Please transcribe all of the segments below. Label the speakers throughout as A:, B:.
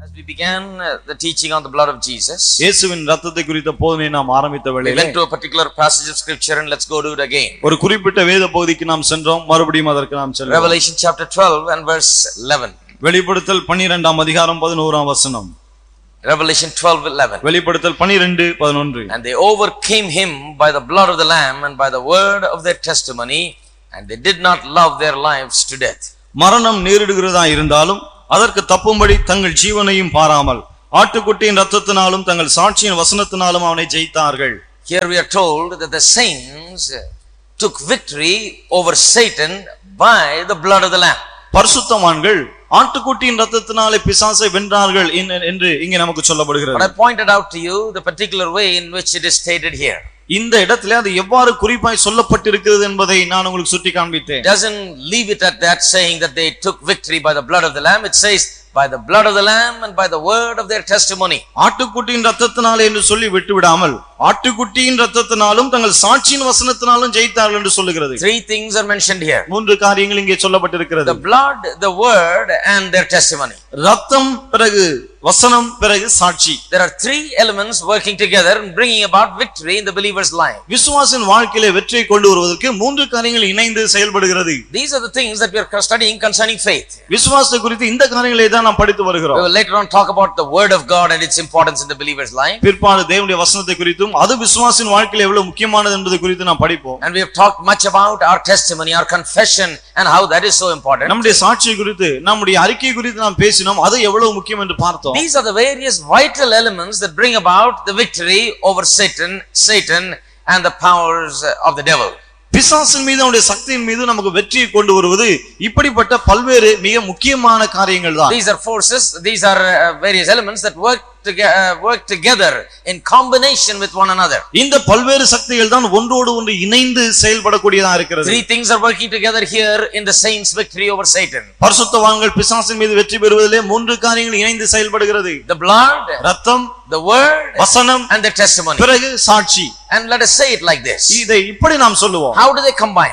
A: As we began the teaching on the blood of Jesus,
B: இயேசுவின் இரத்தத்தை குறித்த போதனையை நாம் ஆரம்பித்த
A: we
B: வேளையிலே
A: went to a particular passage of scripture and let's go do it again.
B: ஒரு குறிப்பிட்ட வேத பகுதிக்கு நாம் சென்றோம், மறுபடியும் அதற்கு நாம் செல்வோம்.
A: Revelation chapter 12 and verse 11.
B: வெளிப்படுத்தல் 12ஆம் அதிகாரம் 11ஆம் வசனம்.
A: Revelation 12:11.
B: வெளிப்படுத்தல் 12:11.
A: And they overcame him by the blood of the Lamb and by the word of their testimony, and they did not love their lives to death.
B: மரணம் நேரிடுகிறதா இருந்தாலும் அதற்கு தப்பும்படி தங்கள் ஜீவனையும் பாராமல் ஆட்டுக்குட்டியின் இரத்தத்தினாலும் தங்கள் சாட்சியின் வசனத்தினாலும் அவனை ஜெயித்தார்கள்.
A: Here we are told that the saints took victory over Satan by the blood of the Lamb.
B: பரிசுத்தவான்கள் ஆட்டுக்குட்டியின் இரத்தத்தினாலே பிசாசை வென்றார்கள் என்று இங்கே நமக்கு சொல்லப்படுகிறது.
A: But I pointed out to you the particular way in which it is stated here.
B: இந்த இடத்திலே அது எவ்வாறு குறிப்பாய் சொல்லப்பட்டிருக்கிறது என்பதை நான் உங்களுக்கு சுட்டி காண்பித்தேன்.
A: It doesn't leave it at that, saying that they took victory by the blood of the Lamb. It says by the blood of the Lamb and by the word of their testimony.
B: ஆட்டுக்குட்டியின் இரத்தத்தினாலே என்று சொல்லி விட்டு விடாமல் ஆட்டுக்குட்டியின் இரத்தத்தினாலும் தங்கள் சாட்சியின் வசனத்தினாலும் ஜெயித்தார்கள் என்று சொல்லுகிறது.
A: Three things are mentioned here.
B: மூன்று காரியங்கள் இங்கே சொல்லப்பட்டிருக்கிறது.
A: The blood, the word and their testimony.
B: இரத்தம் பிறகு வசனம் பிறகு சாட்சி.
A: There are three elements working together and bringing about victory in the believer's life.
B: விசுவாசின் வாழ்க்கையிலே வெற்றியை கொண்டு வருவதற்கு மூன்று காரியங்கள் இணைந்து செயல்படுகிறது.
A: These are the things that we are studying concerning faith.
B: விசுவாசத்தை குறித்து இந்த காரியங்களை தான் நாம் படித்து வருகிறோம்.
A: We will later on talk about the word of God and its importance in the believer's life.
B: பிற்பாடு தேவனுடைய வசனத்தை குறித்தும் அது விசுவாசின் வாழ்க்கையிலே எவ்வளவு முக்கியமானது என்பதை குறித்து நாம் படிப்போம்.
A: And we have talked much about our testimony, our confession and how that is so important.
B: நம்முடைய சாட்சி குறித்து நம்முடைய அறிக்கை குறித்து நாம் பேசினோம், அது எவ்வளவு முக்கியம் என்று பார்த்தோம்.
A: These are the various vital elements that bring about the victory over Satan and the powers of the devil.
B: பிசாசின் மீது அவருடைய சக்தியின் மீது நமக்கு வெற்றியை கொண்டு வருவது இப்படிப்பட்ட பல்வேறு மிக முக்கியமான காரியங்கள் தான்.
A: These are forces, these are various elements that work together in combination with one another.
B: இந்த பல்வேறு சக்திகள் தான் ஒன்றோடு ஒன்று இணைந்து செயல்படக்கூடியதா இருக்கிறது.
A: Three things are working together here in the saints' victory over Satan.
B: பரிசுத்தவான்கள் பிசாசின் மீது வெற்றி பெறுவதிலே மூன்று காரியங்கள் இணைந்து செயல்படுகிறது.
A: The blood,
B: இரத்தம்,
A: the word,
B: வசனம்,
A: and the testimony.
B: பிறகு சாட்சி.
A: And let us say it like this.
B: இதை இப்படி நாம் சொல்லுவோம்.
A: How do they combine?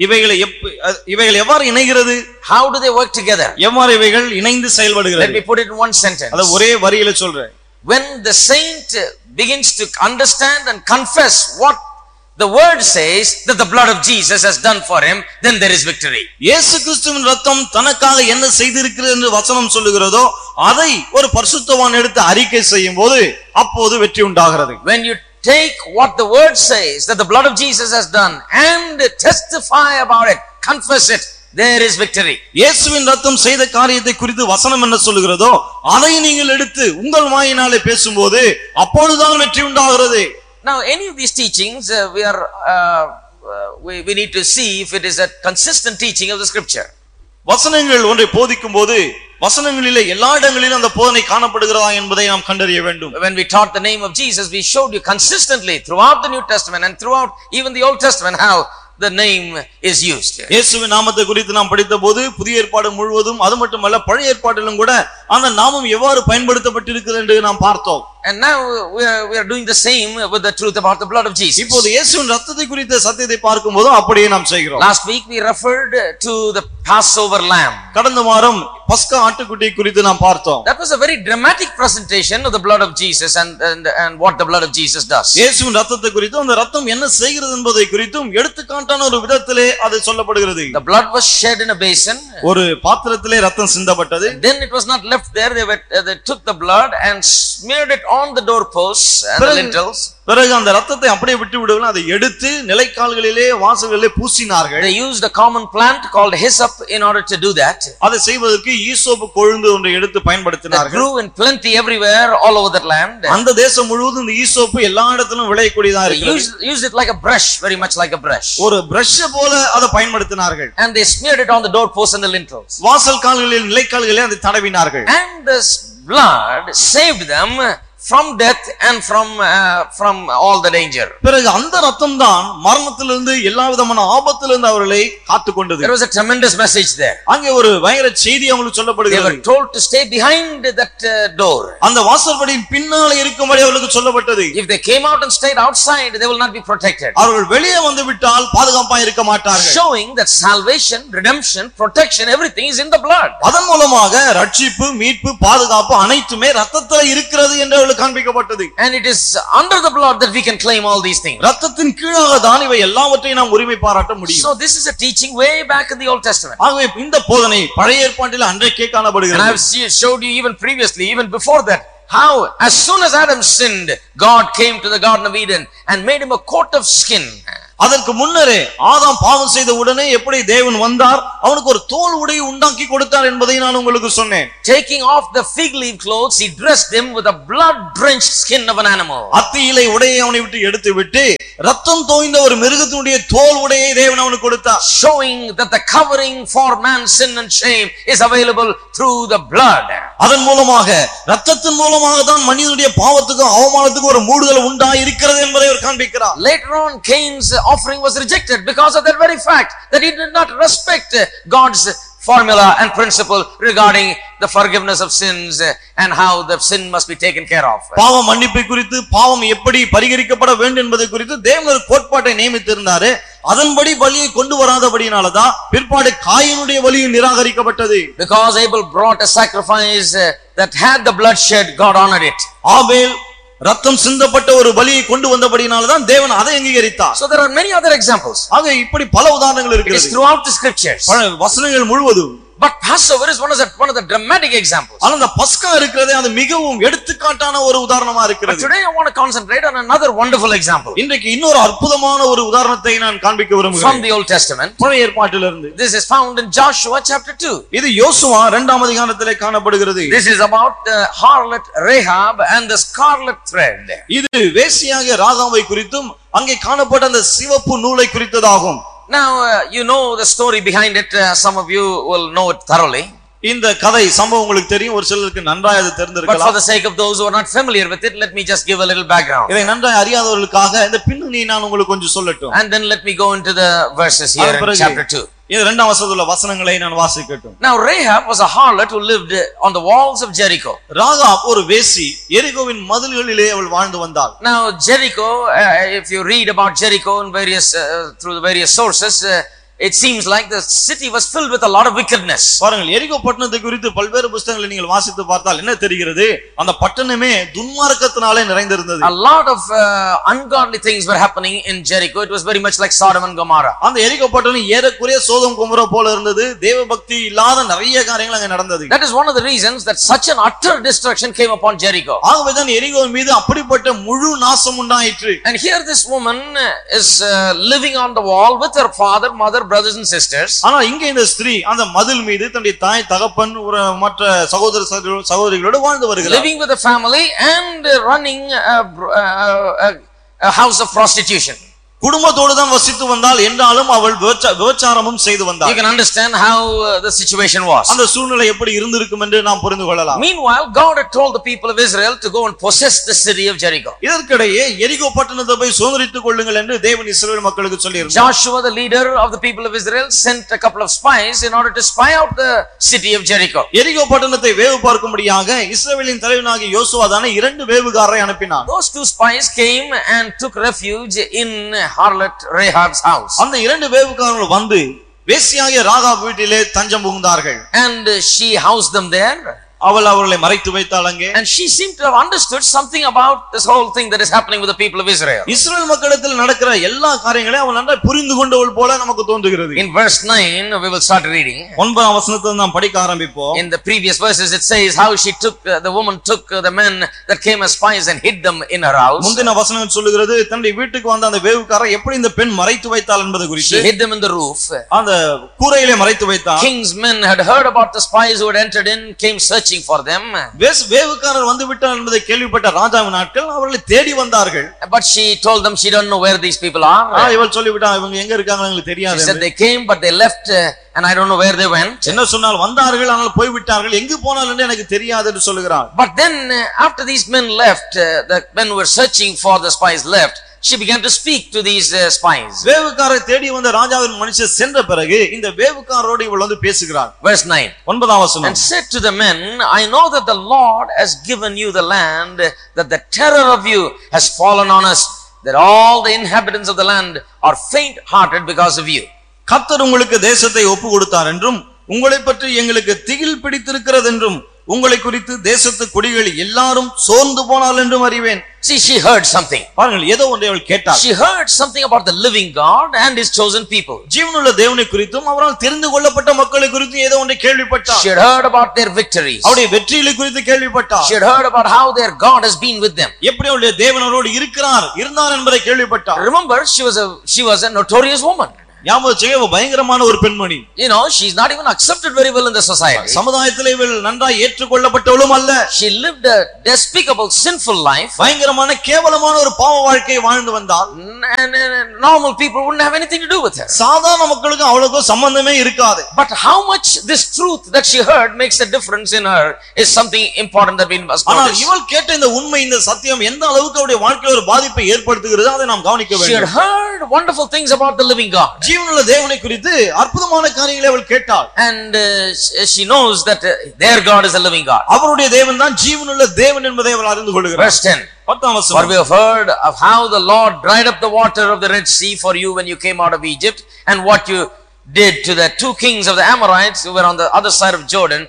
B: இவைகள் எவ்வாறு இணைகிறது?
A: How do they work together?
B: எவ்வாறு இவைகள் இணைந்து செயல்படுகிறது?
A: Let me put it in one sentence.
B: அத ஒரே வரியில சொல்றேன்.
A: When the saint begins to understand and confess what the word says that the blood of Jesus has done for him, then there is victory.
B: இயேசு கிறிஸ்துவின் இரத்தம் தனக்காக என்ன செய்திருக்கிறது என்று வசனம் சொல்லுகிறதோ அதை ஒரு பரிசுத்தவான் எடுத்து அறிக்கை செய்யும்போது அப்போது வெற்றி உண்டாகிறது.
A: When you take what the word says that the blood of Jesus has done and testify about it, confess it, there is victory.
B: இயேசுவின் இரத்தம் செய்த காரியத்தை குறித்து வசனம் என்ன சொல்லுகிறதோ அதை நீங்கள் எடுத்து உங்கள் வாயினாலே பேசும்போது அப்பொழுதுதான் வெற்றி உண்டாகிறது.
A: Now any of these teachings we need to see if it is a consistent teaching of the scripture.
B: வசனங்கள் ஒன்றை போதிக்கும் போது வசனங்களிலே எல்லா இடங்களிலும் அந்த போதனை காணப்படுகிறதா என்பதை நாம் கண்டறிய வேண்டும்.
A: When we taught the name of Jesus, we showed you consistently throughout the New Testament and throughout even the Old Testament how the name is used.
B: இயேசுவின் நாமத்தை குறித்து நாம் படித்தபோது புதிய ஏற்பாடு முழுவதும் அது மட்டுமல்ல பழைய ஏற்பாட்டிலும் கூட அந்த நாமம் எவ்வாறு பயன்படுத்தப்பட்டிருக்கிறது என்று நாம் பார்த்தோம்.
A: And now we are doing the same with the truth about the blood of Jesus.
B: இப்போது இயேசுவின் இரத்தத்தை குறித்த சத்தியத்தை பார்க்கும்போது அப்படியே நாம் செய்கிறோம்.
A: Last week we referred to the Passover lamb.
B: கடந்த வாரம் பஸ்கா ஆட்டுக்குட்டி குறித்து நாம் பார்த்தோம்.
A: That was a very dramatic presentation of the blood of Jesus and what the blood of Jesus does.
B: இயேசுவின் இரத்தத்தை குறித்து அந்த இரத்தம் என்ன செய்கிறது என்பதை குறித்தும் எடுத்துக்காட்டான ஒரு விதத்திலே அது சொல்லப்படுகிறது.
A: The blood was shed in a basin.
B: ஒரு பாத்திரத்திலே இரத்தம் சிந்தப்பட்டது.
A: Then it was not left there. They took the blood and smeared it on the doorposts and the lintels.
B: பிறகு அந்த இரத்தத்தை அப்படியே விட்டு விடுவாங்க, அதை எடுத்து நிலைக்கால்களிலே வாசல்களிலே பூசினார்கள்.
A: They used a common plant called hyssop in order to do that.
B: அதை செய்வதற்கு ஈசோப்பு கொழுந்து ஒன்றை எடுத்து பயன்படுத்தினார்கள்.
A: It grew in plenty everywhere all over that land.
B: அந்த தேசம் முழுவதும் இந்த ஈசோப்பு எல்லா இடத்திலும் விளையக்கூடியதா இருக்கிறது.
A: They used it like a brush, very much like a brush.
B: ஒரு பிரஷ் போல அதை பயன்படுத்தினார்கள்.
A: And they smeared it on the doorposts and the lintels.
B: வாசல் கால்களில் நிலைக்கால்களிலே அதை தடவினார்கள்.
A: And this blood saved them from death and from all the danger.
B: பிறகு அந்த ரத்தம் தான் மரணத்திலிருந்து எல்லா விதமான ஆபத்திலிருந்து அவர்களை காத்துக்கொண்டது.
A: There was a tremendous message there.
B: அங்கே ஒரு பயங்கர செய்தி அவங்களுக்கு சொல்லப்படுகிறது.
A: They were told to stay behind that door.
B: அந்த வாசற்படியின் பின்னால இருக்கும்படி அவர்களுக்கு சொல்லப்பட்டது.
A: If they came out and stayed outside, they will not be protected.
B: அவர்கள் வெளியே வந்து விட்டால் பாதுகாப்பாக இருக்க மாட்டார்கள்.
A: Showing that salvation, redemption, protection, everything is in the blood.
B: அதன் மூலமாக ரட்சிப்பு, மீட்பு, பாதுகாப்பு அனைத்துமே ரத்தத்துல இருக்கிறது என்று அவர்களுக்கு காண்பிக்கப்பட்டது.
A: And it is under the blood that we can claim all these things.
B: ரத்தத்தின் கீழாக தான் இவை எல்லாவற்றையும் நாம் உரிமை பாராட்ட முடியும்.
A: So this is a teaching way back in the Old Testament.
B: ஆகவே இந்த போதனை பழைய ஏற்பாட்டில் அன்றைக்கே காணப்படுகிறது.
A: And I have showed you even previously, even before that, how as soon as Adam sinned, God came to the Garden of Eden and made him a coat of skin.
B: அதற்கு முன்னரே ஆதாம் பாவம் செய்த உடனே எப்படி தேவன் வந்தார், அவனுக்கு ஒரு தோல் உடையை உண்டாக்கி கொடுத்தார் என்பதை நான் உங்களுக்கு சொன்னேன்.
A: Taking off the fig leaf clothes, he dressed him with a blood drenched skin of an animal.
B: அத்தி இலை உடையை அவனை விட்டு எடுத்து விட்டு ரத்தம் தோய்ந்த ஒரு மிருகத்தினுடைய தோல் உடையை தேவன் அவனுக்கு கொடுத்தார்.
A: Showing that the covering for man's sin and shame is available through the blood.
B: அதன் மூலமாக ரத்தத்தின் மூலமாக தான் மனிதனுடைய பாவத்துக்கும் அவமானத்துக்கும் ஒரு மூடுதல் உண்டாய் இருக்கிறது என்பதை அவர் காண்பிக்கிறார்.
A: Later on, Cain's offering was rejected because of that very fact that he did not respect God's formula and principle regarding the forgiveness of sins and how the sin must be taken care of.
B: பாவ மன்னிப்பை குறித்து, பாவம் எப்படி பரிகரிக்கப்பட வேண்டும் என்பதை குறித்து தேவன் ஒரு கோட்பாட்டை நியமித்திருந்தார். அதன்படி பலியை கொண்டு வராதபடியினாலதான் பிற்பாடு காயினுடைய பலியும் நிராகரிக்கப்பட்டது.
A: Because Abel brought a sacrifice that had the blood shed, God honored it.
B: ஆபேல் ரத்தம் சிந்தப்பட்ட ஒரு பலியை கொண்டு வந்தபடினால்தான் தேவன் அதை அங்கீகரித்தார்.
A: So there are many other examples.
B: ஆக இப்படி பல உதாரணங்கள்
A: It
B: இருக்கிறது
A: is throughout the scriptures.
B: வசனங்கள் முழுவதும்.
A: But Passover is one of the dramatic examples.
B: ஆனா அந்த பஸ்கா இருக்கிறதே அது மிகவும் எடுத்துக்காட்டான ஒரு உதாரணமா
A: But
B: இருக்கிறது.
A: today I want to concentrate on another wonderful example
B: இன்றைக்கு இன்னொரு அற்புதமான ஒரு உதாரணத்தை நான் காண்பிக்க
A: from
B: விரும்புகிறேன்.
A: the Old Testament.
B: பழைய ஏற்பாட்டிலிருந்து.
A: This is found in Joshua chapter 2.
B: இது யோசுவா 2ஆம் அதிகாரத்திலே காணப்படுகிறது.
A: This is about the harlot Rahab and the scarlet thread.
B: இது வேசியாக ராகாவை குறித்தும் அங்கே காணப்பட்ட அந்த சிவப்பு நூலை குறித்ததாகும்.
A: Now you know the story behind it. Some of you will know it thoroughly.
B: இந்த கதை சம்பவம் உங்களுக்கு தெரியும், ஒரு சிலருக்கு நன்றாக அது
A: But for
B: தெரிந்திருக்கலாம்.
A: the sake of those who are not familiar with it, let me just give a little background.
B: இதை நன்றாக அறியாதவர்களுக்காக இந்த பின்னணியை நான் உங்களுக்கு கொஞ்சம் சொல்லட்டும்.
A: And then let me go into the verses here in chapter 2.
B: இந்த 2ஆம் வசனத்துல வசனங்களை நான் வாசிக்கட்டும்.
A: Now Rahab was a harlot who lived on the walls of Jericho.
B: Rahab ஒரு வேசி, எரிகோவின் மதில்களிலே அவள் வாழ்ந்து வந்தாள்.
A: Now Jericho, if you read about Jericho in through the various sources, it seems like the city was filled with a lot of wickedness.
B: பாருங்கள், எரிகோ பட்டணத்தை குறித்து பல்வேறு புத்தகங்களை நீங்கள் வாசித்து பார்த்தால் என்ன தெரிகிறது? அந்த பட்டணமே துன்மார்க்கத்தினாலே நிறைந்திருந்தது.
A: A lot of ungodly things were happening in Jericho. It was very much like Sodom and Gomorrah.
B: அந்த எரிகோ பட்டணம் ஏறக்குறைய சோதோம் கொமோரா போல இருந்தது. தேவபக்தி இல்லாத நிறைய காரியங்கள் அங்கே நடந்தது.
A: That is one of the reasons that such an utter destruction came upon Jericho.
B: ஆகவேதான் எரிகோவின் மீது அப்படிப்பட்ட முழு நாசம் உண்டாயிற்று.
A: And here this woman is living on the wall with her father, mother, brothers and sisters.
B: ஆனா இங்க இந்த ஸ்திரீ அந்த மதில் மீது தன்னுடைய தாய், தகப்பன், மற்ற சகோதரிகளோடு வாழ்ந்து வருகிறார்.
A: Living with a family and running a house of prostitution.
B: குடும்பத்தோடு தான் வசித்து வந்தால் என்றாலும் அவள் விபச்சாரமும் செய்து வந்தாள்.
A: You can understand how the situation was.
B: அந்த சூழ்நிலை எப்படி இருந்திருக்கும் என்று நாம் புரிந்து கொள்ளலாம்.
A: Meanwhile, God had told the people of Israel to go and possess the city of Jericho.
B: இதற்கிடையே எரிகோ பட்டணத்தை போய் சுதந்தரித்துக் கொள்ளுங்கள் என்று தேவன் இஸ்ரவேல் மக்களுக்கு சொல்லியிருந்தார்.
A: Joshua, the leader of the people of Israel, sent a couple of spies in order to spy out the city of Jericho.
B: எரிகோ பட்டணத்தை வேவு பார்க்கும்படியாக இஸ்ரவேலின் தலைவனாகிய யோசுவா தானே 2 வேவுகாரரை அனுப்பினார்.
A: Those 2 spies came and took refuge in harlot Rahab's house.
B: அந்த 2 வேவுகாரர்கள் வந்து வேசியாகிய ராகாப் வீட்டிலே தஞ்சம் புகுந்தார்கள்.
A: And she housed them there.
B: அவள் அவர்களை மறைத்து வைத்தாள் அங்கே.
A: And she seemed to have understood something about this whole thing that is happening with the people of Israel.
B: இஸ்ரவேல் மக்களிடத்தில் நடக்கிற எல்லா காரியங்களையும் அவள் நன்றாய் புரிந்து கொண்டவள் போல நமக்கு தோன்றுகிறது.
A: In verse 9 we will start reading.
B: 9ஆம் வசனத்தை நாம் படிக்க ஆரம்பிப்போம்.
A: In the previous verses it says how she took the woman took the men that came as spies and hid them in her house.
B: முந்தின வசனம் சொல்லுகிறது தன்னுடைய வீட்டுக்கு வந்த அந்த வேவுக்காரர் எப்படி இந்த பெண் மறைத்து வைத்தாள் என்பது குறித்து.
A: She hid them in the roof.
B: அந்த கூரையிலே மறைத்து வைத்தாள்.
A: King's men had heard about the spies who had entered in, came searching searching for them.
B: வேவுக்காரர் வந்து விட்டார் என்பதை கேள்விப்பட்ட ராஜாவின் ஆட்கள் அவர்களை தேடி வந்தார்கள்.
A: But she told them she don't know where these people are.
B: இவள் சொல்லிவிட்டா இவங்க எங்க இருக்காங்கன்னு எனக்கு தெரியாது.
A: She said they came but they left and I don't know where they went.
B: என்ன சொன்னால் வந்தார்கள் ஆனால் போய் விட்டார்கள், எங்கு போனாலும் எனக்கு தெரியாது என்று சொல்லுகிறார்.
A: But then after these men left, the men were searching for the spies left, she began to speak to these spies.
B: வேவுக்காரரை தேடி வந்த ராஜாவின் மனுஷன் சென்ற பிறகு இந்த வேவுக்காரரோடு இவள் வந்து பேசுகிறார்.
A: Verse 9.
B: 9ஆம் வசனம்.
A: And said to the men, I know that the Lord has given you the land, that the terror of you has fallen on us, that all the inhabitants of the land are faint hearted because of you.
B: கர்த்தர் உங்களுக்கு தேசத்தை ஒப்பு கொடுத்தார் என்றும் உங்களை பற்றி எங்களுக்கு திகில் பிடித்திருக்கிறது என்றும் உங்களை குறித்து தேசத்து குடிகள் எல்லாரும் சோர்ந்து போனால் என்றும் அறிவேன்.
A: See, she heard something.
B: பாருங்கள், ஏதோ ஒன்றை அவள் கேட்டாள்.
A: She heard something about the living God and his chosen people.
B: ஜீவனுள்ள தேவனை குறித்தும் அவரால் தெரிந்து கொள்ளப்பட்ட மக்களை குறித்தும் ஏதோ ஒன்றை கேள்விப்பட்டாள்.
A: She had heard about their victories.
B: அவருடைய வெற்றிகளை குறித்து கேள்விப்பட்டாள்.
A: She had heard about how their God has been with them.
B: எப்படி அவருடைய தேவன் அவரோடு இருந்தார் என்பதை கேள்விப்பட்டாள்.
A: Remember, she was a notorious woman.
B: பயங்கரமான ஒரு பெண்மணி.
A: You know, she is not even accepted very well in the society.
B: சமுதாயத்திலே இவள் நன்றாய் ஏற்றுக்கொள்ளப்பட்டவளும் அல்ல.
A: She lived a despicable sinful life.
B: பயங்கரமான கேவலமான ஒரு பாவ வாழ்க்கையை வாழ்ந்து வந்தாள்.
A: And normal people wouldn't have anything to do with her.
B: சாதாரண மக்களுக்கு அவளுக்கு சம்பந்தமே இருக்காது.
A: But how much this truth that she heard makes a difference in her is something important that we must notice.
B: ஆனால் இவள் கேட்ட இந்த உண்மை, இந்த சத்தியம் எந்த அளவுக்கு அவளுடைய வாழ்க்கையில ஒரு பாதிப்பை ஏற்படுத்துகிறது அதை நாம் கவனிக்க வேண்டும்.
A: She had heard wonderful things about the living God.
B: ஜீவனுள்ள தேவனை குறித்து அற்புதமான காரியங்களை அவள் கேட்டாள்.
A: And she knows that their God is a living God.
B: அவருடைய தேவன் தான் ஜீவனுள்ள தேவன் என்பதை அவள் அறிந்து கொள்கிறாள்.
A: Verse 10.
B: 10ஆம் வசனம்.
A: For we have heard of how the Lord dried up the water of the Red Sea for you when you came out of Egypt, and what you did to the two kings of the Amorites who were on the other side of Jordan,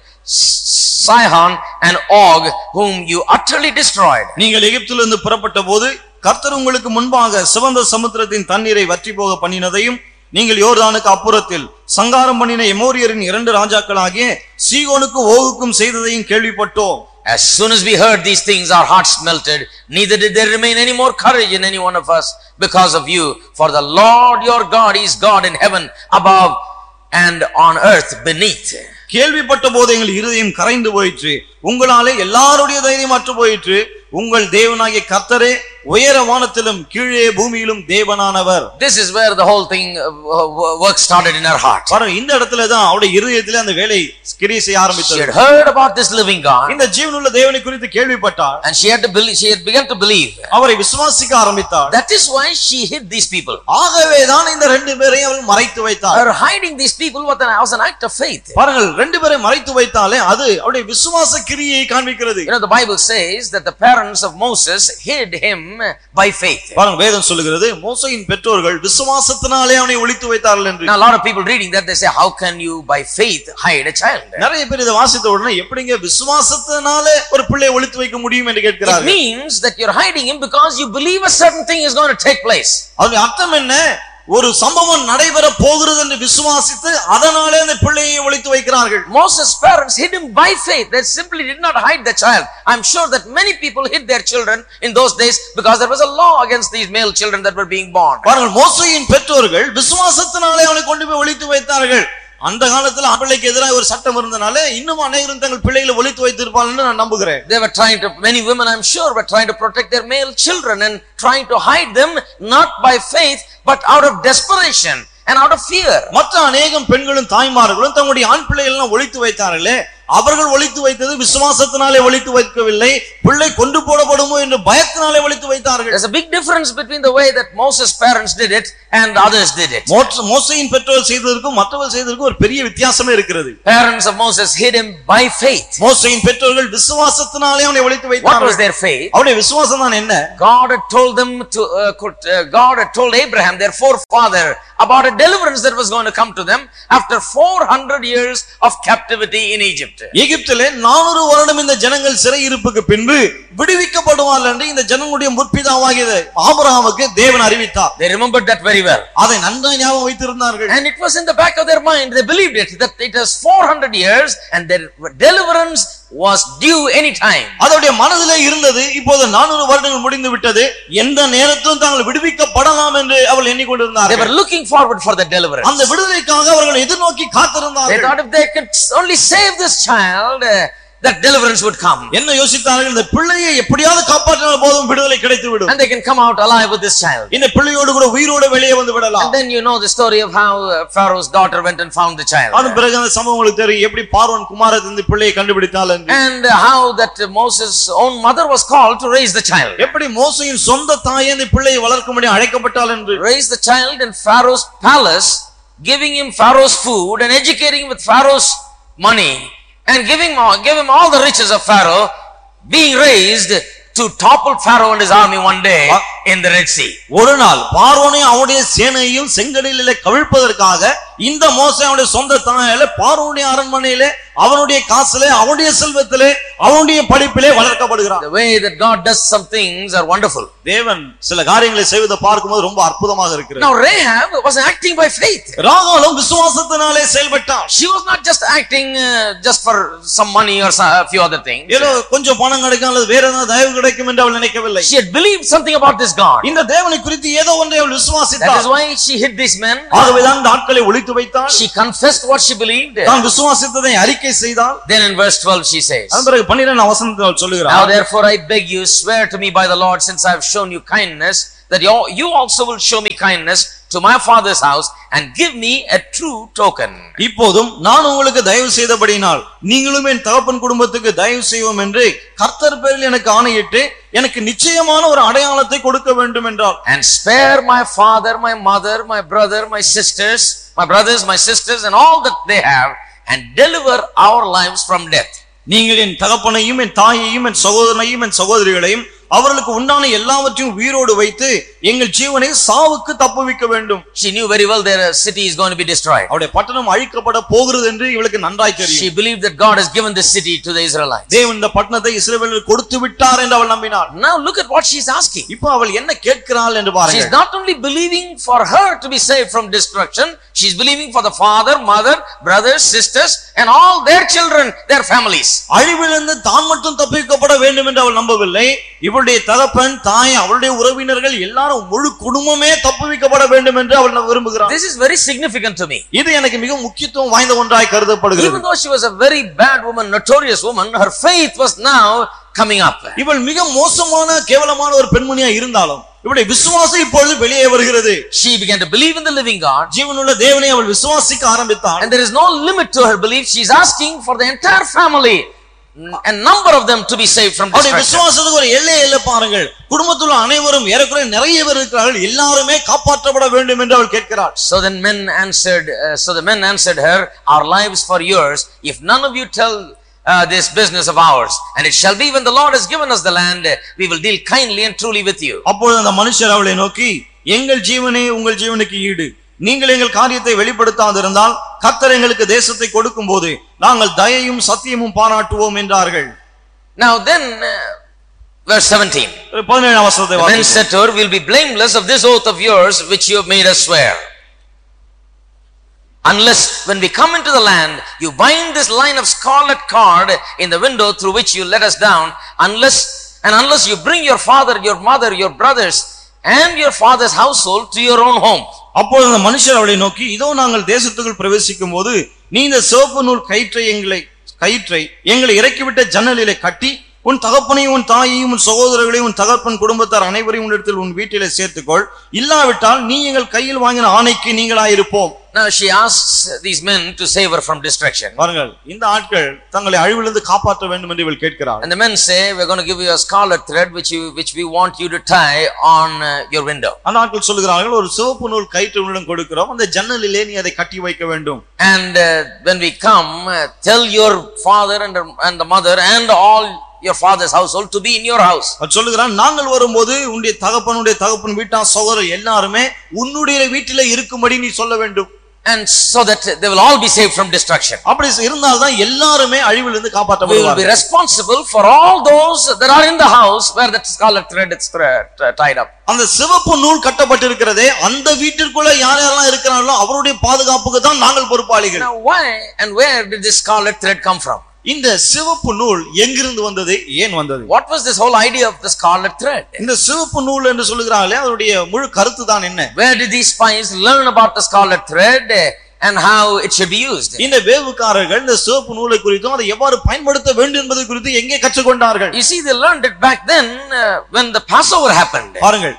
A: Sihon and Og, whom you utterly destroyed.
B: நீங்கள் எகிப்திலிருந்து புறப்பட்ட போது கர்த்தர் உங்களுக்கு முன்பாக சிவந்த சமுத்திரத்தின் தண்ணீரை வற்றி போக பண்ணினதையும் நீங்கள் யோர்தானுக்கு அப்புறத்தில் சங்காரம் பண்ணின எமோரியரின் 2 ராஜாக்களாகிய சீகோனுக்கும் ஓகுக்கும் செய்ததையும் கேள்விப்பட்டோம்.
A: As soon as we heard these things, our hearts melted. Neither did there remain any more courage in any one of us because of you. For the Lord your God is God in heaven above and on earth beneath.
B: கேள்விப்பட்ட போது எங்கள் இருதயம் கரைந்து போயிற்று, உங்களாலே எல்லாருடைய தைரியம் அற்று போயிற்று. உங்கள் தேவனாகிய கர்த்தரே உயர வானத்திலும் கீழே பூமியிலும் தேவனானவர்.
A: This is where the whole thing work started in her heart.
B: பாருங்க, இந்த இடத்துல தான் அவருடைய இருதயத்திலே அந்த வேலை கிரியை செய்ய ஆரம்பித்தது.
A: She had heard about this living God.
B: இந்த ஜீவனுள்ள தேவனை குறித்து கேள்விப்பட்டாள்.
A: And she had begun to believe.
B: அவரை விசுவாசிக்க ஆரம்பித்தாள்.
A: That is why she hid these people.
B: ஆகவே தான் இந்த 2 பேரையும் அவள் மறைத்து வைத்தாள்.
A: Her hiding these people was an act of faith.
B: பாருங்கள், 2 பேரை மறைத்து வைத்தாலே அது அவருடைய விசுவாச கிரியை காண்பிக்கிறது.
A: You know, the Bible says that the parents of Moses hid him by faith.
B: பாருங்க, வேதம் சொல்லுகிறது மோசேயின் பெற்றோர்கள் விசுவாசத்தினாலே அவனை ஒளித்து வைத்தார்கள் என்று.
A: Now a lot of people reading that, they say, how can you by faith hide a child?
B: நிறைய பேர் இத வாசித்த உடனே எப்படிங்க விசுவாசத்தினாலே ஒரு பிள்ளையை ஒளித்து வைக்க முடியும் என்று கேட்கிறார்கள்.
A: It means that you're hiding him because you believe a certain thing is going to take place.
B: அதோட அர்த்தம் என்ன? ஒரு சம்பவம் நடைபெற போகிறது என்று விசுவாசித்து அதனாலே அந்த பிள்ளையை ஒளித்து வைக்கிறார்கள்.
A: Moses' parents hid him by faith. They simply did not hide the child. I'm sure that many people hid their children in those days because there was a law against these male children that were being born.
B: பாருங்கள், மோசேயின் பெற்றோர்கள் விசுவாசத்தினாலே அவனை கொண்டு போய் ஒளித்து வைத்தார்கள். அந்த காலத்துல பிள்ளைக்கு எதிராக ஒரு சட்டம் இருந்தனால இன்னும் அநேகரும் தங்கள் பிள்ளைகளை ஒளித்து வைத்திருப்பார்கள் நான் நம்புகிறேன்.
A: They were trying to, many women I'm sure were trying to protect their male children and trying to hide them not by faith but out of desperation and out of fear.
B: மற்ற அநேகம் பெண்களும் தாய்மார்களும் தங்களுடைய ஆண் பிள்ளைகளை எல்லாம் ஒளித்து வைத்தார்களே, அவர்கள் ஒளித்து வைத்தது விசுவாசத்தினாலே ஒளித்து வைக்கவில்லை, பிள்ளை கொண்டு போடப்படுமோ என்ற பயத்தினாலே ஒளித்து வைத்தார்கள்.
A: There's a big difference between the way that Moses' parents did it and others did it.
B: மோசேயின் பெற்றோர் செய்ததற்கும் மற்றவர்கள் செய்ததற்கும் ஒரு பெரிய வித்தியாசமே இருக்கிறது.
A: Parents of Moses hid him by faith.
B: மோசேயின் பெற்றோர்கள் விசுவாசத்தினாலே அவனை ஒளித்து வைத்தார்கள்.
A: What was their faith?
B: அவருடைய விசுவாசம் தான் என்ன?
A: God had told them to God had told Abraham, their forefather, about a deliverance that was going to come to them after 400 years of captivity in Egypt.
B: எகிப்திலே 400 வருடம் இந்த ஜனங்கள் சிறையிருப்புக்கு பின்பு விடுவிக்கப்படுவார்கள் என்று இந்த ஜனங்களுடைய முற்பிதாவாகிய ஆபிரகாமுக்கு தேவன் அறிவித்தார்.
A: They remembered that very well.
B: அதை நன்றாக ஞாபகம் வைத்திருந்தார்கள்.
A: And it was in the back of their mind. They believed it, that it was 400 years and their deliverance was due any time.
B: அதோட மனதிலே இருந்தது, இப்போது 400 வருடங்கள் முடிந்து விட்டது, எந்த நேரத்திலும் தாங்கள் விடுவிக்கப்படலாம் என்று அவர்கள் எண்ணிக்கொண்டிருந்தார்கள்.
A: They were looking forward for the deliverance.
B: அந்த விடுதலைக்காக அவர்கள் எதிர்நோக்கி காத்திருந்தார்கள்.
A: They thought if they could only save this child, that deliverance would come.
B: என்ன யோசித்தார்கள், இந்த பிள்ளையை எப்படியாவது காப்பாற்றினால் போதும், விடுதலை கிடைத்து விடும்.
A: And they can come out alive with this child.
B: இந்த பிள்ளையோடு கூட உயிரோடு வெளியே வந்து விடலாம்.
A: And then you know the story of how Pharaoh's daughter went and found the child.
B: அதன் பிறகு அந்த சம்பவம் உங்களுக்கு தெரியும், எப்படி பார்வோன் குமாரத்தி இந்த பிள்ளையை கண்டுபிடித்தாள் என்று.
A: And how that Moses' own mother was called to raise the child.
B: எப்படி மோசேயின் சொந்த தாயே இந்த பிள்ளையை வளர்க்கும்படி அழைக்கப்பட்டாள் என்று.
A: Raise the child in Pharaoh's palace, giving him Pharaoh's food and educating him with Pharaoh's money and give him all the riches of Pharaoh, being raised to topple Pharaoh and his army one day in the Red Sea.
B: ஒரு நாள் பார்வோனையும் அவனுடைய சேனையையும் செங்கடலிலே கவிழ்ப்பதற்காக இந்த மோசே அவனுடைய சொந்த தாயால பார்வோனுடைய அரண்மனையிலே அவனுடைய காசிலே அவனுடைய செல்வத்திலே அவனுடைய படிப்பிலே வளர்க்கப்படுகிறான்.
A: The way that God does some things are wonderful.
B: தேவன் சில காரியங்களை செய்வதை பார்க்கும்போது ரொம்ப அற்புதமாக இருக்கிறது.
A: Now Rahab was acting by faith.
B: ராகாலும் விசுவாசத்தினாலே செயல்பட்டாள்.
A: She was not just acting just for some money or a few other things.
B: ஏதோ கொஞ்சம் பணம் கிடைக்கும் அல்லது வேற ஏதாவது தயவு கிடைக்கும் என்று அவள் நினைக்கவில்லை.
A: She had believed something about this God.
B: இந்த தேவனை குறித்து ஏதோ ஒன்றை அவள் விசுவாசித்தாள்.
A: That is why she hid these men.
B: ஆகவே தான் இந்த ஆட்களை ஒளித்து வைத்தாள்.
A: She confessed what she believed.
B: தான் விசுவாசித்ததை அறிக்கை செய்தாள்.
A: Then in verse 12 she says,
B: அதன் பிறகு 12 வசனத்தில் அவள் சொல்லுகிறாள்,
A: Now therefore I beg you, swear to me by the Lord, since I have shown you kindness, that you also will show me kindness to my father's house and give me a true token.
B: இப்போதும் நான் உங்களுக்கு தயவு செய்தபடியினால் நீங்களும் என் தகப்பன் குடும்பத்துக்கு தயவு செய்வோம் என்று கர்த்தர் பேரில் எனக்கு ஆணையிட்டு எனக்கு நிச்சயமான ஒரு அடையாளத்தை கொடுக்க வேண்டும் என்றார்.
A: And spare my father, my mother, my brother, my sisters, my brothers, my sisters, and all that they have, and deliver our lives from death.
B: நீங்கள் என் தகப்பனையும் என் தாயையும் என் சகோதரனையும் என் சகோதரிகளையும் அவர்களுக்கு உண்டான எல்லாவற்றையும் உயிரோடு வைத்து எங்கள் ஜீவனை சாவுக்கு தப்புவிக்க வேண்டும்.
A: She knew very well their city is going to be destroyed.
B: அவருடைய பட்டணம் அழிக்கப்பட போகிறது என்று இவளுக்கு நன்றாய் தெரியும்.
A: She believed that God has given this city to the Israelites.
B: தேவன் இந்த பட்டணத்தை இஸ்ரவேலுக்கு கொடுத்து விட்டார் என்று அவள் நம்பினாள்.
A: Now look at what she is asking.
B: இப்போ அவள் என்ன கேட்கிறாள் என்று பாருங்கள்.
A: She is not only believing for her to be saved from destruction, she is believing for the father, mother, brothers, sisters, and all their children, their families.
B: அழிவிலிருந்து தான் மட்டும் தப்பிக்கப்பட வேண்டும் என்று அவள் நம்பவில்லை. இவளுடைய தகப்பன், தாய், அவளுடைய உறவினர்கள் எல்லாரும் முழு குடும்பமே தப்புவிக்கப்பட வேண்டும் என்று அவள் விரும்புகிறாள்.
A: This is very significant to me.
B: இது எனக்கு மிக முக்கியத்துவம் வாய்ந்த ஒன்றாய் கருதப்படுகிறது.
A: Even though she was a very bad woman, notorious woman, her faith was now coming up.
B: இவள் மிக மோசமான கேவலமான ஒரு பெண்மணியா இருந்தாலும் இவளுடைய விசுவாசம் இப்பொழுது வெளியே வருகிறது.
A: She began to believe in the living God.
B: ஜீவனுள்ள தேவனை அவள் விசுவாசிக்க ஆரம்பித்தாள்.
A: And there is no limit to her belief. She is asking for the entire family, a number of them, to be saved from destruction.
B: அவளுடைய விசுவாசத்துக்கு ஒரு எல்லை இல்லை பாருங்கள். குடும்பத்துள்ள அனைவரும் ஏறக்குறைய நிறைய பேர் இருக்கிறார்கள், எல்லாருமே காப்பாற்றப்பட வேண்டும் என்று அவள் கேட்கிறாள்.
A: So the men answered her, Our lives for yours, if none of you tell this business of ours, and it shall be when the Lord has given us the land, we will deal kindly and truly with you.
B: அப்பொழுது அந்த மனுஷர் அவளை நோக்கி, எங்கள் ஜீவனே உங்கள் ஜீவனுக்கு ஈடு, நீங்கள் எங்கள் காரியத்தை வெளிப்படுத்தாதிருந்தால் கர்த்தர் எங்களுக்கு தேசத்தை கொடுக்கும் போது நாங்கள் தயையும் சத்தியமும் பாராட்டுவோம் என்றார்கள்.
A: Now then verse 17,
B: 17 வசனத்தை
A: the men said to her, We'll be blameless of this oath of yours which you have made us swear, unless when we come into the land you bind this line of scarlet cord in the window through which you let us down, unless you bring your father, your mother, your brothers and your father's household to your own home.
B: அப்பொழுது அந்த மனுஷர் அவளை நோக்கி, இதோ நாங்கள் தேசத்துக்குள் பிரவேசிக்கும் போது நீ இந்த சிவப்பு நூல் கயிற்றை எங்களை இறக்கிவிட்ட ஜன்னலிலே கட்டி உன் தகப்பனையும் உன் தாயையும் உன் சகோதரர்களையும் உன் தகப்பன் குடும்பத்தார் அனைவரையும் உன்னிடத்தில் உன் வீட்டிலே சேர்த்துக்கொள், இல்லாவிட்டால் நீ எங்கள் கையில் வாங்கின ஆணைக்கு நீங்களாயிருப்போம்.
A: Now she asks these men to save her from destruction.
B: பாருங்கள், இந்த ஆட்கள் தங்களை அழிவிலிருந்து காப்பாற்ற வேண்டும் என்று இவள் கேட்கிறார்.
A: And the men say, We're going to give you a scarlet thread which we want you to tie on your window.
B: அந்த ஆட்கள் சொல்கிறார்கள், ஒரு சிவப்பு நூல் கயிற்று உன்னிடம் கொடுக்கிறோம், அந்த ஜன்னலிலே நீ அதை கட்டி வைக்க வேண்டும்.
A: And when we come, tell your father and the mother and all your father's household to be in your house.
B: சொல்லுகிறான், நாங்கள் வரும்போது உன்னுடைய தகப்பன் வீட்டார் சகோதரர் எல்லாருமே உன்னுடைய வீட்டிலே இருக்கும்படி நீ சொல்ல வேண்டும்.
A: And so that they will all be saved from destruction.
B: அப்படி இருந்தால் தான் எல்லாரும் அழிவிலிருந்து காப்பாற்றப்படுவார்கள்.
A: We will be responsible for all those that are in the house where that scarlet thread is tied up.
B: அந்த சிவப்பு நூல் கட்டப்பட்டிருக்கிறதே அந்த வீட்டிற்குள்ள யார் யாரெல்லாம் இருக்கிறார்களோ அவருடைய பாதுகாப்புக்கு தான் நாங்கள் பொறுப்பாளிகள்.
A: Now why and where did this scarlet thread come from?
B: இந்த சிவப்பு நூல் எங்கிருந்து வந்தது, ஏன் வந்தது?
A: What was this whole idea of the scarlet thread?
B: இந்த சிவப்பு நூல் என்று சொல்லுகிறாங்களே அதனுடைய முழு கருத்து தான் என்ன?
A: Where did these spies learn about the scarlet thread? and how it should be used.
B: இந்த வேவுக்காரர்கள் இந்த சிவப்பு நூலை குறித்தும் அதை எவ்வாறு பயன்படுத்த வேண்டும் என்பது குறித்து எங்கே கற்றுக்கொண்டார்கள்?
A: You see, they learned it back then when the Passover happened.
B: பாருங்கள்,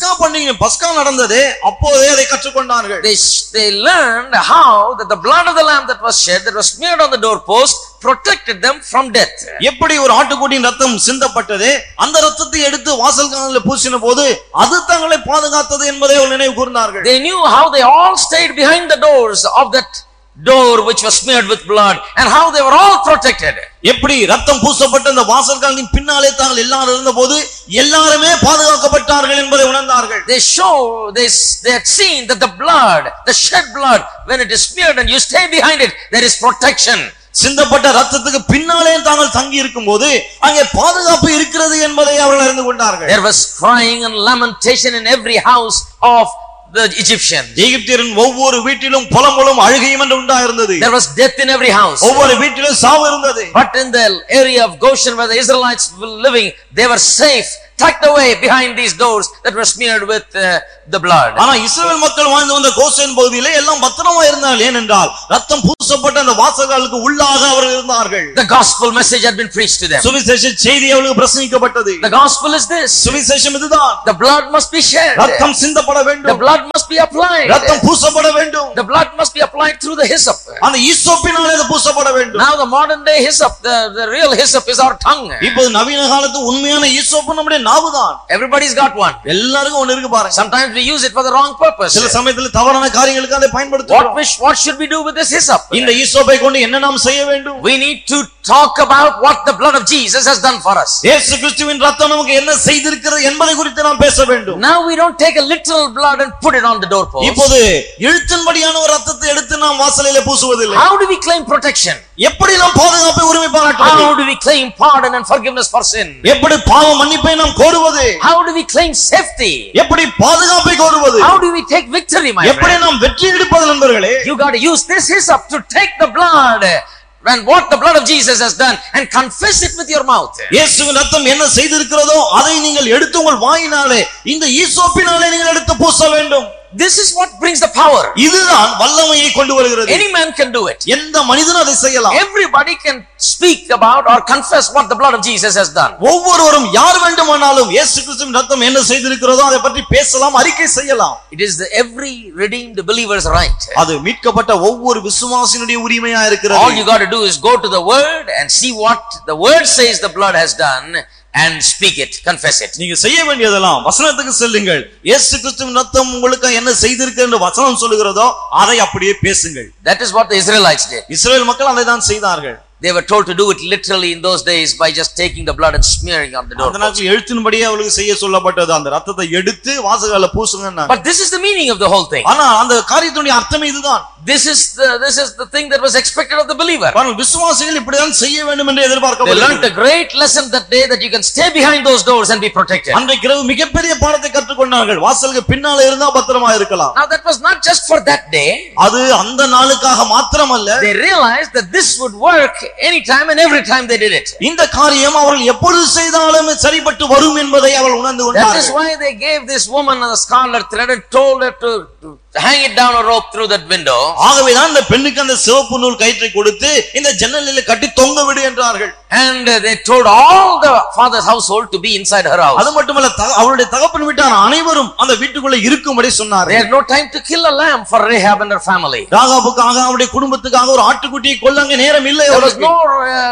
B: பஸ்கா நடந்ததே அப்போதே அதை கற்றுக்கொண்டார்கள்.
A: They learned how that the blood of the lamb that was shed, that was smeared on the doorpost, protected them from death.
B: எப்படி ஒரு ஆட்டுக்குட்டியின் ரத்தம் சிந்தப்பட்டதே அந்த ரத்தத்தை எடுத்து வாசல்காலில் பூசின போது அது தங்களை பாதுகாத்தது என்பதை அவர்கள் நினைவு கூர்ந்தார்கள்.
A: They knew how they all stayed behind the doors of that door which was smeared with blood and how they were all protected.
B: எப்படி ரத்தம் பூசப்பட்ட அந்த வாசல்காலின் பின்னாலே தாங்கள் எல்லாரும் இருந்தபோது எல்லாருமே பாதுகாக்கப்பட்டார்கள் என்பதை உணர்ந்தார்கள்.
A: They had seen that the blood, the shed blood, when it is smeared and you stay behind it, there is protection.
B: சிந்தப்பட்ட ரத்தத்துக்கு பின்னாலே தாங்கள் தங்கி இருக்கும்போது அங்கே பாதுகாப்பு இருக்கிறது என்பதை அவர்கள் அறிந்து கொண்டார்கள்.
A: There was crying and lamentation in every house of the Egyptians.
B: எகிப்தியரின் ஒவ்வொரு வீட்டிலும் புலம்பலும் அழுகையும் என்று உண்டாயிருந்தது.
A: There was death in every house.
B: ஒவ்வொரு வீட்டிலும் சாவு இருந்தது.
A: But in the area of Goshen where the Israelites were living, they were safe, tucked away behind these doors that were smeared with the blood.
B: ஆனா இஸ்ரவேல் மக்கள் வாழ்ந்து வந்த Goshen பகுதியிலே எல்லாம் பத்திரமா இருந்தார்கள். ஏனென்றால் ரத்தம் பூசப்பட்ட அந்த வாசல்களுக்கு உள்ளாக அவர்கள் இருந்தார்கள்.
A: The gospel message had been preached to them.
B: சுவிசேஷ செய்தி அவர்களுக்கு பிரசங்கிக்கப்பட்டது.
A: The gospel is this.
B: சுவிசேஷம் இதுதான்.
A: The blood must be shed.
B: ரத்தம் சிந்தப்பட வேண்டும்.
A: The blood must be applied.
B: ரத்தம் பூசப்பட வேண்டும்.
A: The blood must be applied through the hyssop.
B: அந்த ஈசோப்பினாலே அது பூசப்பட வேண்டும்.
A: Now the modern day hyssop, the real hyssop is our tongue.
B: இப்போ நவீன காலத்து உண்மையான ஈசோப்பு நம்முடைய நாவுதான்.
A: Everybody's got one.
B: எல்லாருக்கும் ஒன்னு இருக்கு பாருங்க.
A: Sometimes we use it for the wrong purpose.
B: சில சமயத்துல தவறான காரியங்களுக்கு அதை பயன்படுத்துறோம்.
A: What should we do with this hyssop?
B: இந்த ஈசோப்பை கொண்டு என்ன நாம் செய்ய வேண்டும்?
A: We need to talk about what the blood of Jesus has done for us.
B: இயேசு கிறிஸ்துவின் ரத்தம் நமக்கு என்ன செய்திருக்கிறது என்பதை குறித்து நாம் பேச வேண்டும்.
A: Now we don't take a literal blood and put it on the doorpost.
B: இப்போது எழுத்தின்படியான ஒரு ரத்தத்தை எடுத்து நாம் வாசலிலே பூசுவதில்லை.
A: How do we claim protection?
B: எப்படி நாம் பாதுகாப்பை உரிமை பாராட்டுவது?
A: How do we claim pardon and forgiveness for sin?
B: எப்படி பாவ மன்னிப்பை நாம் கோருவது?
A: How do we claim safety?
B: எப்படி பாதுகாப்பை கோருவது?
A: How do we take victory, my friend?
B: எப்படி நாம் வெற்றி எடுப்பது நண்பர்களே?
A: You got to use this hyssop to take the blood and what the blood of Jesus has done and confess it with your mouth.
B: இயேசுவின் ரத்தம் என்ன செய்திருக்கிறதோ அதை நீங்கள் எடுத்து உங்கள் வாயினாலே இந்த ஈசோப்பினாலே நீங்கள் எடுத்து பூச வேண்டும்.
A: This is what brings the power.
B: இதுதான் வல்லமையை கொண்டு வருகிறது.
A: Any man can do it.
B: எந்த மனிதனும் அதை செய்யலாம்.
A: Everybody can speak about or confess what the blood of Jesus has done.
B: ஒவ்வொருவரும் யார் வேண்டுமானாலும் இயேசு கிறிஸ்துவின் ரத்தம் என்ன செய்திருக்கிறதோ அதை பற்றி பேசலாம், அறிக்கை செய்யலாம்.
A: It is every redeemed believer's right.
B: அது மீட்கப்பட்ட ஒவ்வொரு விசுவாசியினுடைய உரிமையா இருக்கிறது.
A: All you got to do is go to the word and see what the word says the blood has done and speak it, confess it.
B: நீங்க செய்ய வேண்டியதெல்லாம் வசனத்துக்கு செல்லுங்கள். இயேசு கிறிஸ்துவின் ரத்தம் உங்களுக்கு என்ன செய்திருக்கு என்று வசனம் சொல்லுகிறதோ அதை அப்படியே பேசுங்கள்.
A: That is what the Israelites did.
B: இஸ்ரவேல் மக்கள் அதை தான் செய்தார்கள்.
A: They were told to do it literally in those days by just taking the blood and smearing on the door.
B: அந்த நாட்களில் எழுத்தின்படியே அவங்களுக்கு செய்ய சொல்லப்பட்டது. அந்த ரத்தத்தை எடுத்து வாசல்கால பூசுங்கன்னாங்க.
A: But this is the meaning of the whole thing.
B: ஆனா அந்த காரியத்துடைய அர்த்தமே இதுதான்.
A: This is the thing that was expected of the believer.
B: விசுவாசிகள் இப்படிதான் செய்ய வேண்டும் என்று
A: They
B: எதிர்பார்க்கப்படுகிறது.
A: learned a great lesson that day that you can stay behind those doors and be protected.
B: அன்றைக்கு இரவு மிகப்பெரிய பாடத்தை கற்றுக்கொண்டார்கள். வாசலுக்கு பின்னால இருந்தா பத்திரமா இருக்கலாம்.
A: Now that was not just for that day.
B: அது அந்த நாளுக்காக மாத்திரமல்ல.
A: They realized that this would work anytime and every time they did it.
B: இந்த காரியம் அவர்கள் எப்பொழுது செய்தாலும் சரிபட்டு வரும் என்பதை அவர்கள் உணர்ந்து கொண்டார்கள்.
A: That is why they gave this woman a scarlet thread and told her to hang it down a rope through that window.
B: ஆகவேதான் அந்த பெண்ணுக்கு அந்த சிவப்பு நூல் கயிற்றை கொடுத்து இந்த ஜன்னலிலே கட்டி தொங்க விடு என்றார்கள்.
A: And they told all the father's household to be inside her house.
B: அது மட்டுமல்ல அவருடைய தகப்பன் வீட்டார் அனைவரும் அந்த வீட்டுக்குள்ள இருக்கும்படி சொன்னார்கள்.
A: They had no time to kill a lamb for Rahab and her family.
B: ராகாபுக்காக அவருடைய குடும்பத்துக்காக ஒரு ஆட்டுக்குட்டியை கொல்லங்க நேரம் இல்லை.
A: There was no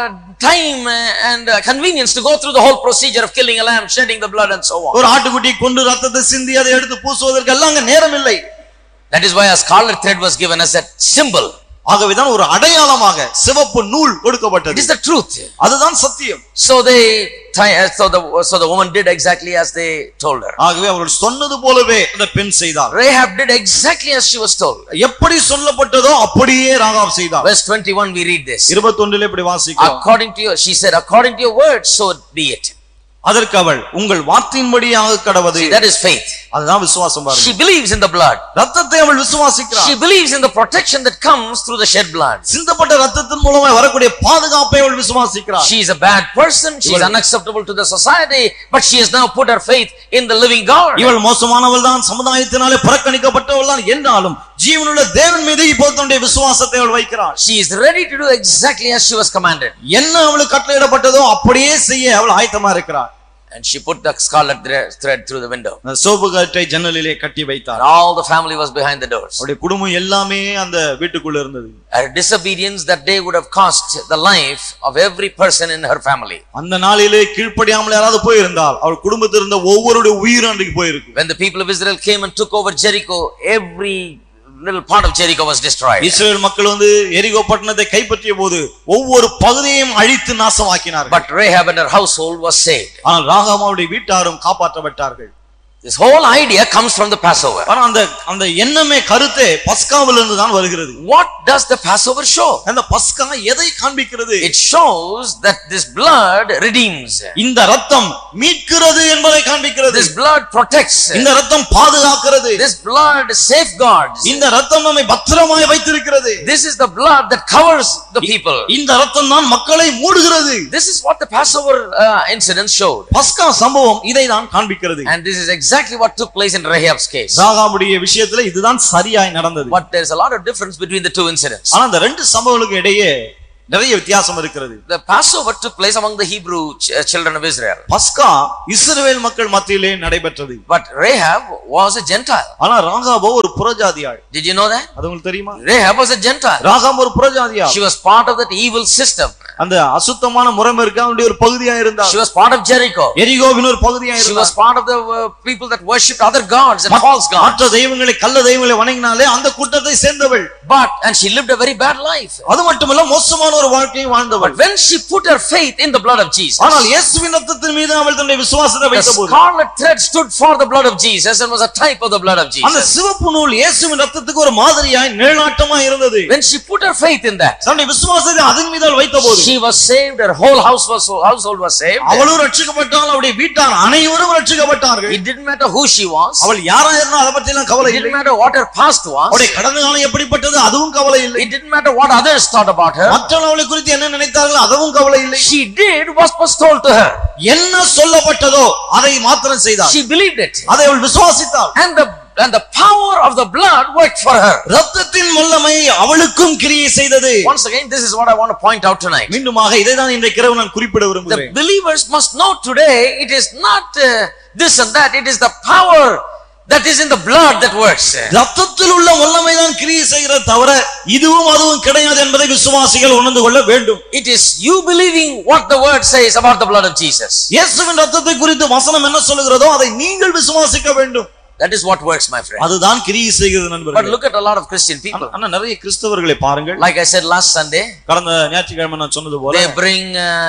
A: time and convenience to go through the whole procedure of killing a lamb, shedding the blood and so on.
B: ஒரு ஆட்டுக்குட்டியை கொண்டு ரத்தத்தை சிந்தி அதை எடுத்து பூசுவதற்கு எல்லாம் நேரம் இல்லை.
A: That is why a scarlet thread was given as a symbol.
B: ஆகவேதான் ஒரு அடையாளமாக சிவப்பு நூல் கொடுக்கப்பட்டது.
A: It is the truth.
B: அதுதான் சத்தியம்.
A: So the woman did exactly as they told her.
B: ஆகவே அவர்கள் சொன்னது போலவே அந்த பெண் செய்தார்.
A: Rahab did exactly as she was told.
B: எப்படி சொல்லப்பட்டதோ அப்படியே ராகாப் செய்தார்.
A: Verse 21 we read this.
B: 21 இப்படி வாசிக்கிறோம்.
A: According to your, she said, according to your word, so be it.
B: அதற்கு அவள் உங்கள் வார்த்தையின்படியாக கடவது.
A: That is faith.
B: அதுதான் விசுவாசம் பாருங்க.
A: She believes in the blood.
B: ரத்தத்தை அவள் விசுவாசிக்கிறாள்.
A: She believes in the protection that comes through the shed blood.
B: சிந்தப்பட்ட ரத்தத்தின் மூலமாக வரக்கூடிய பாதுகாப்பை அவள் விசுவாசிக்கிறாள்.
A: She is a bad person. She is unacceptable to the society, but she has now put her faith in the living God.
B: இவள் மோசமானவள் தான், சமுதாயத்தினாலே புறக்கணிக்கப்பட்டவள் தான் என்றாலும் ஜீவனுள்ள தேவன் மீது இப்போது தன்னுடைய விசுவாசத்தை அவள் வைக்கிறாள்.
A: She is ready to do exactly as she was commanded.
B: என்ன அவளுக்கு கட்டளையிடப்பட்டதோ அப்படியே செய்ய அவள் ஆயத்தமா இருக்கிறாள்.
A: And she put the scarlet thread through the window.
B: Soap கட்டை ஜன்னலிலே கட்டி வைத்தாள்.
A: All the family was behind the doors.
B: அவருடைய குடும்பம் எல்லாமே அந்த வீட்டுக்குள்ள இருந்தது.
A: Her disobedience that day would have cost the life of every person in her family.
B: அந்த நாளிலே கீழ்ப்படியாமல் யாராவது போய் இருந்தால் அவள் குடும்பத்தில் இருந்த ஒவ்வொருடைய உயிர் அன்றைக்கு போயிருக்கும்.
A: When the people of Israel came and took over Jericho, every little part of Jericho was destroyed.
B: இஸ்ரவேல் மக்கள் வந்து எரிகோ பட்டணத்தை கைப்பற்றிய போது ஒவ்வொரு பகுதியையும் அழித்து நாசமாக்கினார்கள்.
A: But Rahab and her household was saved.
B: ஆனால் ராகாம் அவருடைய வீட்டாரும் காப்பாற்றப்பட்டார்கள்.
A: This whole idea comes from the Passover.
B: ஆனா அந்த எண்ணமே கருத்தே பஸ்காவிலிருந்து தான் வருகிறது.
A: What does the Passover show?
B: அந்த பஸ்கா எதை காண்பிக்கிறது?
A: It shows that this blood redeems.
B: இந்த இரத்தம் மீட்கிறது என்பதை காண்பிக்கிறது.
A: This blood protects.
B: இந்த இரத்தம் பாதுகாக்கிறது.
A: This blood safeguards.
B: இந்த இரத்தம் நம்மை பத்திரமாய் வைத்திருக்கிறது.
A: This is the blood that covers the people.
B: இந்த இரத்தம் தான் மக்களை மூடுகிறது.
A: This is what the Passover incident showed.
B: பஸ்கா சம்பவம் இதை தான் காண்பிக்கிறது.
A: And this is exactly what took place in Rahab's case.
B: ராகாபுடைய விஷயத்துல இதுதான் சரியாய் நடந்தது.
A: But there is a lot of difference between the two incidents.
B: ஆனா அந்த ரெண்டு சம்பவங்களுக்கு இடையே நிறைய வித்தியாசம் இருக்கிறது.
A: The Passover took place among the Hebrew children of Israel.
B: பஸ்கா இஸ்ரவேல் மக்கள் மத்தியிலே நடைபெற்றது.
A: But Rahab was a Gentile.
B: ஆனா ராகாபோ ஒரு புறஜாதியாள்.
A: Did you know that?
B: அது உங்களுக்கு தெரியுமா?
A: Rahab was a Gentile.
B: ராகாம் ஒரு புறஜாதியாள்.
A: She was part of that evil system.
B: அந்த அசுத்தமான முறைமைக்கு அவளுடைய ஒரு பகுதியா இருந்தாள்.
A: She was part of Jericho.
B: எரிகோவின் ஒரு பகுதியா இருந்தாள்.
A: She was part of the people that worshipped other gods and false gods.
B: மற்ற தெய்வங்களை கள்ள தெய்வங்களை வணங்கினாலே அந்த கூட்டத்தை சேர்ந்தவள்.
A: And she lived a very bad life.
B: அது மட்டுமல்ல மோசமான ஒரு வாழ்க்கையை வாழ்ந்தவள்.
A: But when she put her faith in the blood of Jesus,
B: ஆனால் இயேசுவின் இரத்தத்தின் மீது அவள் தன்னுடைய விசுவாசத்தை வைத்தபோது,
A: the scarlet thread stood for the blood of Jesus and was a type of the blood of Jesus.
B: அந்த சிவப்பு நூல் இயேசுவின் இரத்தத்துக்கு ஒரு மாதிரியாய் நிழலாட்டமாய் இருந்தது.
A: When she put her faith in that,
B: தன்னுடைய விசுவாசத்தை அதன் மீது அவள் வைத்தபோது,
A: she was saved. Her whole household was saved.
B: அவளும் ரட்சிக்கப்பட்டாள். அவளுடைய வீட்டார் அனைவரும் ரட்சிக்கப்பட்டார்கள்.
A: It didn't matter who she was.
B: அவள் யாரா இருந்தா அத பத்தி எல்லாம் கவலை இல்லை.
A: It didn't matter what her past was.
B: அவளுடைய கடந்த காலம் எப்படிப்பட்டது அதுவும் கவலை இல்லை.
A: It didn't matter what others thought about her.
B: மற்றவர்கள் அவளை குறித்து என்ன நினைத்தார்கள் அதுவும் கவலை இல்லை.
A: She did what was told to her.
B: என்ன சொல்லப்பட்டதோ அதை மாத்திரம் செய்தாள்.
A: She believed it.
B: அதை அவள் விசுவாசித்தாள்.
A: And the power of the blood worked for her.
B: இரத்தத்தின் வல்லமை அவளுக்கும் கிரியை செய்தது.
A: Once again, this is what I want to point out tonight.
B: மீண்டுமாக இதை தான் இன்றைய இரவு நான் குறிப்பிட விரும்புகிறேன்.
A: The believers must know today it is not this and that, it is the power that is in the blood that works.
B: இரத்தத்தில் உள்ள வல்லமை தான் கிரியை செய்கிறது தவிர இதுவும் அதுவும் கிடையாது என்பதை விசுவாசிகள் உணர்ந்து கொள்ள வேண்டும்.
A: It is you believing what the word says about the blood of Jesus.
B: இயேசுவின் இரத்தத்தை குறித்து வசனம் என்ன சொல்கிறதோ அதை நீங்கள் விசுவாசிக்க வேண்டும்.
A: That is what works, my friend.
B: அதுதான் கிரியை செய்கிறது நண்பர்களே.
A: But look at a lot of Christian people.
B: அண்ணா நிறைய கிறிஸ்தவர்களை பாருங்கள்.
A: Like I said last Sunday,
B: கடந்த ஞாயிற்றுக்கிழமை நான் சொன்னது போல
A: they bring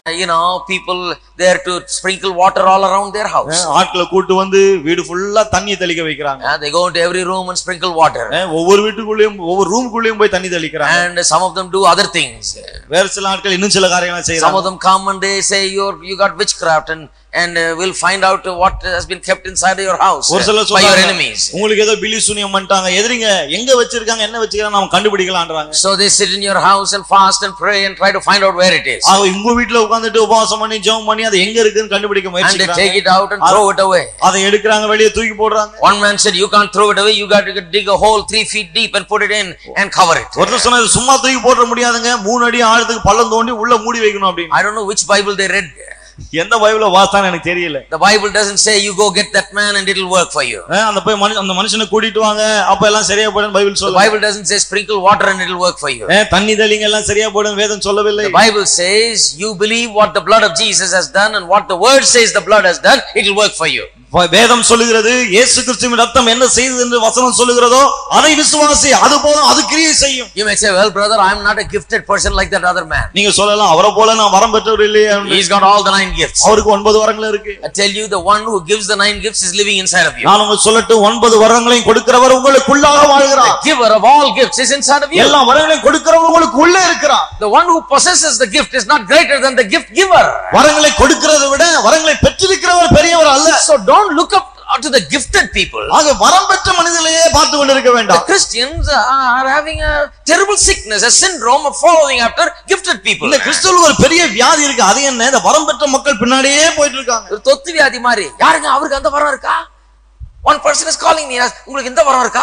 A: people there to sprinkle water all around their house.
B: ஆட்களை கூட்டி வந்து வீடு ஃபுல்லா தண்ணி தெளிக்க வைக்கறாங்க.
A: They go into every room and sprinkle water.
B: ஒவ்வொரு வீட்டுக்குள்ளேயும் ஒவ்வொரு ரூமுக்குள்ளேயும் போய் தண்ணி தெளிக்கறாங்க.
A: And some of them do other things.
B: வேற சில ஆட்கள் இன்னும் சில காரியங்களை செய்றாங்க.
A: Some of them come and they say you got witchcraft and we'll find out what has been kept inside your house by your enemies.
B: உங்களுக்கு ஏதோ பிலி சூனியம் பண்ணிட்டாங்க. எதிரிங்க எங்க வச்சிருக்காங்க என்ன வச்சிருக்காங்க நாம கண்டுபிடிக்கலாம்ன்றாங்க.
A: So they sit in your house and fast and pray and try to find out where it is.
B: உங்க வீட்ல உட்கார்ந்துட்டு உபவாசம் பண்ணி ஜெபம் பண்ணி அது எங்க இருக்குன்னு கண்டுபிடிக்க முயற்சிக்கிறாங்க.
A: And they take it out and throw it away.
B: அதை எடுக்கறாங்க வெளிய தூக்கி போடுறாங்க.
A: One man said you can't throw it away, you got to dig a hole 3 feet deep and put it in and cover it.
B: ஒருத்தர் சொன்னாரு சும்மா தூக்கி போட முடியாதுங்க 3 அடி ஆழத்துக்கு பள்ளம் தோண்டி உள்ள மூடி வைக்கணும் அப்படி.
A: I don't know which Bible they read.
B: எந்த பைபிள வாஸ்தான்னு எனக்கு தெரியல.
A: The Bible doesn't say you go get that man and it will work for you.
B: அந்த மனுஷனை கூட்டிட்டு வாங்க அப்ப எல்லாம் சரியா போடும் பைபிள் சொல்லுது.
A: The Bible doesn't say sprinkle water and it will work for you.
B: தண்ணி தெளிங்க எல்லாம் சரியா போடும் வேதம் சொல்லவில்லை.
A: The Bible says you believe what the blood of Jesus has done and what the word says the blood has done, it will work for you.
B: வேதம் சொல்லுகிறது இயேசு கிறிஸ்துவின் இரத்தம் என்ன செய்தது என்று வசனம் சொல்லுகிறதோ அதை விசுவாசி அது போதும் அது கிரியை செய்யும்.
A: You may say, well brother, I am not a gifted person like that other man.
B: நீங்க சொல்லலாம் அவரை போல நான் வரம் பெற்றவர் இல்லையே.
A: He's got all the 9 gifts.
B: அவருக்கு 9 வரங்கள் இருக்கு.
A: I tell you, the one who gives the 9 gifts is living inside of you.
B: நான் உங்களுக்கு சொல்லட்டும் 9 வரங்களையும் கொடுக்கிறவர் உங்களுக்குள்ளாக வாழ்கிறார்.
A: The giver of all gifts is inside of you.
B: எல்லா வரங்களையும் கொடுக்கிறவர் உங்களுக்குள்ளே இருக்கிறார்.
A: The one who possesses the gift is not greater than the gift giver.
B: வரங்களை கொடுக்கிறதை விட வரங்களை பெற்றிருக்கிறவர் பெரியவர் அல்ல.
A: So don't look up to the gifted people.
B: ஆக வரம் பெற்ற மனிதர்களையே பார்த்து கொண்டிருக்க வேண்டாம்.
A: The Christians are having a terrible sickness, a syndrome of following after gifted people.
B: இந்த கிறிஸ்துவுக்கு ஒரு பெரிய வியாதி இருக்கு. அது என்ன? இந்த வரம் பெற்ற மக்கள் பின்னாடியே போயிட்டு இருக்காங்க.
A: ஒரு தொத்து வியாதி மாதிரி. யாருங்க அவருக்கு அந்த வரம் இருக்கா? One person is calling me, உங்களுக்கு இந்த வரம் இருக்கா?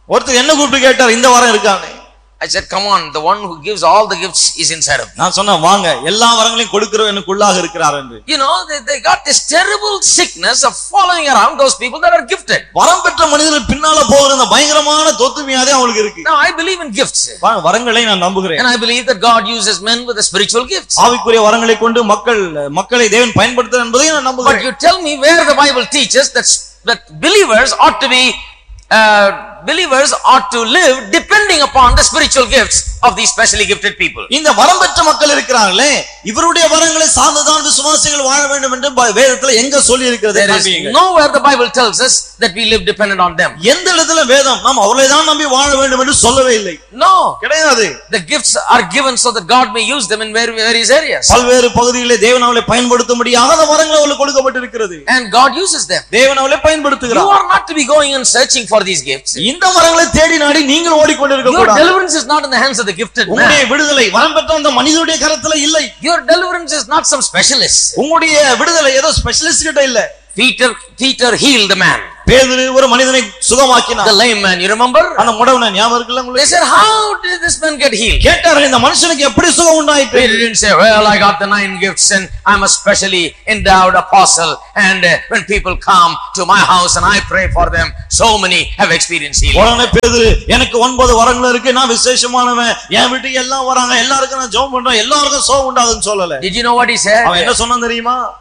B: ஒருத்தர் என்ன கூப்பிட்டு கேட்டார், இந்த வரம் இருக்கானே.
A: I said, come on, the one who gives all the gifts is inside of me.
B: நான் சொன்னேன், வாங்க, எல்லா வரங்களையும் கொடுக்கிறவர் எனக்குள்ளாக இருக்கிறார் என்று.
A: You know, they got this terrible sickness of following around those people that are gifted.
B: வரம் பெற்ற மனிதர்கள் பின்னால போகிற அந்த பயங்கரமான தொத்து வியாதி அவங்களுக்கு இருக்கு.
A: Now I believe in gifts.
B: வரங்களை நான் நம்புகிறேன்.
A: And I believe that God uses men with the spiritual gifts.
B: ஆவிக்குரிய வரங்களை கொண்டு மக்களை தேவன் பயன்படுத்துகிறார் என்பதை நான் நம்புகிறேன்.
A: But you tell me where the Bible teaches that believers ought to live depending upon the spiritual gifts of these specially gifted people.
B: இந்த வரம் பெற்ற மக்கள் இருக்கிறார்களே, இவருடைய வரங்களை சார்ந்துதான் விசுவாசிகள் வாழ வேண்டும் என்று வேதத்துல எங்க சொல்லி இருக்கிறது?
A: There is nowhere the Bible tells us that we live dependent on them.
B: எந்த இடத்துல வேதம் நாம் அவர்களை தான் நம்பி வாழ வேண்டும் என்று சொல்லவே இல்லை.
A: No,
B: கிடையாது.
A: The gifts are given so that God may use them in various areas.
B: பல்வேறு பகுதிகளிலே தேவன் அவர்களை பயன்படுத்தும்படியாக அந்த வரங்கள் அவர்களுக்கு கொடுக்கப்பட்டிருக்கிறது.
A: And God uses them.
B: தேவன் அவர்களை பயன்படுத்துகிறார்.
A: You are not to be going and searching for these gifts.
B: இந்த வரங்களை தேடி நாடி நீங்கள் ஓடிக்கொண்டிருக்க கூடாது.
A: Your deliverance is not in the hands of the gifted man.
B: உங்களுடைய விடுதலை வரம் பெற்ற அந்த மனிதனுடைய கரத்துல இல்லை.
A: Your deliverance is not some specialist.
B: உங்களுடைய விடுதலை ஏதோ ஸ்பெஷலிஸ்ட் கிட்ட இல்ல.
A: Peter healed the man.
B: பேதுரு ஒரு மனிதனை சுகமாக்கினார்.
A: The lame man, you remember?
B: அந்த முடவனை ஞாபகம் இருக்குல்ல உங்களுக்கு?
A: They said, how did this man get healed?
B: கேட்டார்கள், இந்த மனுஷனுக்கு எப்படி சுகம் உண்டாயிற்று?
A: He didn't say, well, I got the 9 gifts and I'm a specially endowed apostle, and when people come to my house and I pray for them, so many have experienced healing.
B: உடனே பேதுரு, எனக்கு 9 வரங்கள் இருக்கு, நான் விசேஷமானவன், என் வீட்டுக்கு எல்லாம் வராங்க, எல்லாருக்கும் நான் ஜெபம் பண்றேன், எல்லாருக்கும் சுகம் உண்டாகுதுன்னு சொல்லல.
A: Did you know what he said?
B: அவன் என்ன சொன்னான் தெரியுமா?